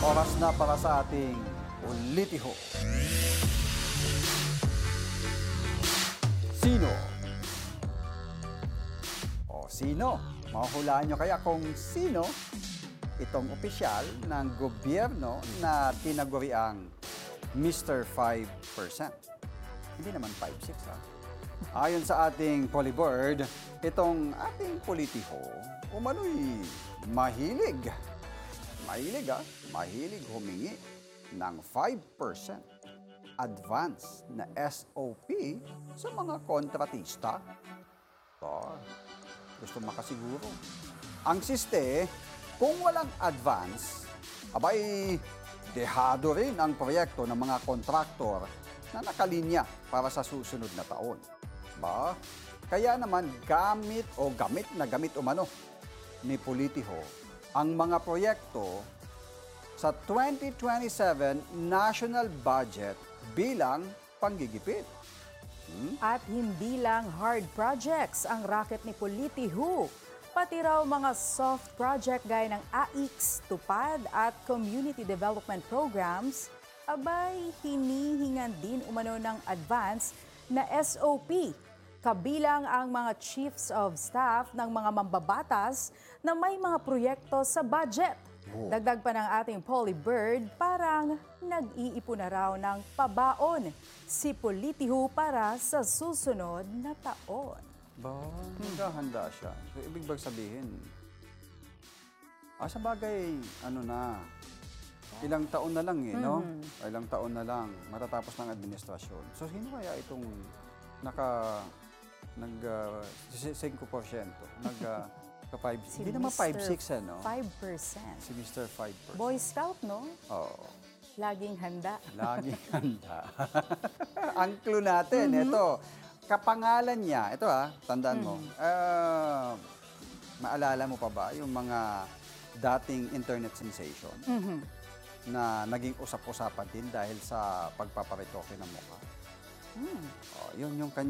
Oras na para sa ating Politiho. Sino? O sino? Mahuhulaan nyo kaya kung sino itong opisyal ng gobyerno na tinaguri ang Mr. 5%. Hindi naman 5-6 ha. Ayon sa ating Polybird, itong ating Politiho, umano'y mahilig humingi ng 5% advance na SOP sa mga kontratista. Gusto makasiguro. Ang siste, kung walang advance, abay, dehado rin ang proyekto ng mga kontraktor na nakalinya para sa susunod na taon. Kaya naman gamit umano ni Politiho ang mga proyekto sa 2027 national budget bilang panggigipit. At hindi lang hard projects ang racket ni Politiho, pati raw mga soft project gaya ng AIX, Tupad at Community Development Programs, abay hinihingan din umano ng advance na SOP, kabilang ang mga chiefs of staff ng mga mambabatas na may mga proyekto sa budget. Dagdag pa ng ating Polybird, parang nag-iipon na raw ng pabaon si Politiho para sa susunod na taon. Naghahanda siya. So, ibig bang sabihin, sa bagay, ilang taon na lang no? Ilang taon na lang matatapos ng administrasyon. So, sino kaya itong hindi naman 5-6 5%. Si Mr. 5%. Boy Scout, no? Oo. Laging handa. Laging handa. Ang clue natin, ito. Kapangalan niya, ito tandaan mo. Maalala mo pa ba yung mga dating internet sensation na naging usap-usapan din dahil sa pagpaparitoke ng mukha? Yun yung